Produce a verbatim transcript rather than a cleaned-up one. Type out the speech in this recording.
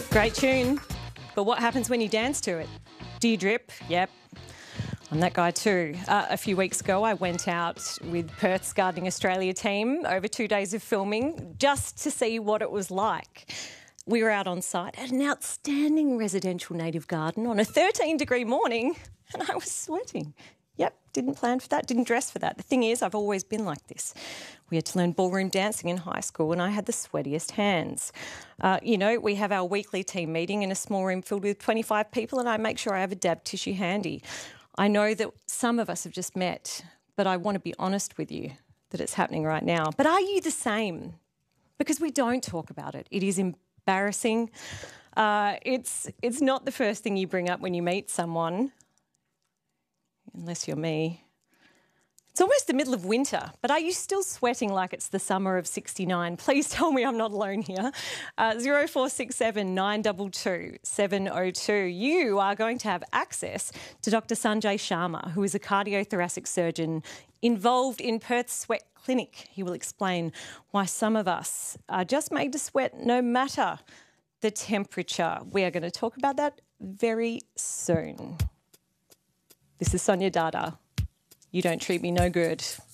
Great tune, but what happens when you dance to it? Do you drip? Yep. I'm that guy too. Uh, a few weeks ago, I went out with Perth's Gardening Australia team over two days of filming just to see what it was like. We were out on site at an outstanding residential native garden on a thirteen degree morning and I was sweating. Yep, didn't plan for that, didn't dress for that. The thing is, I've always been like this. We had to learn ballroom dancing in high school and I had the sweatiest hands. Uh, you know, we have our weekly team meeting in a small room filled with twenty-five people and I make sure I have a dab tissue handy. I know that some of us have just met, but I want to be honest with you that it's happening right now. But are you the same? Because we don't talk about it. It is embarrassing. Uh, it's, it's not the first thing you bring up when you meet someone. Unless you're me. It's almost the middle of winter, but are you still sweating like it's the summer of sixty-nine? Please tell me I'm not alone here. Uh, zero four six seven nine two two seven zero two. You are going to have access to Doctor Sanjay Sharma, who is a cardiothoracic surgeon involved in Perth's Sweat Clinic. He will explain why some of us are just made to sweat no matter the temperature. We are going to talk about that very soon. This is Sonia Dada. You don't treat me no good.